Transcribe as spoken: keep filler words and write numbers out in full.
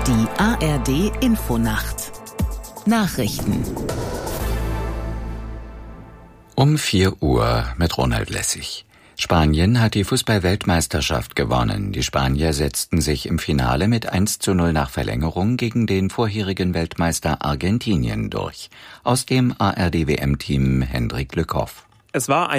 Die A R D Infonacht Nachrichten Um vier Uhr mit Ronald Lessig. Spanien hat die Fußball-Weltmeisterschaft gewonnen. Die Spanier setzten sich im Finale mit eins zu null nach Verlängerung gegen den vorherigen Weltmeister Argentinien durch. Aus dem A R D W M-Team Hendrik Lückhoff. Es war ein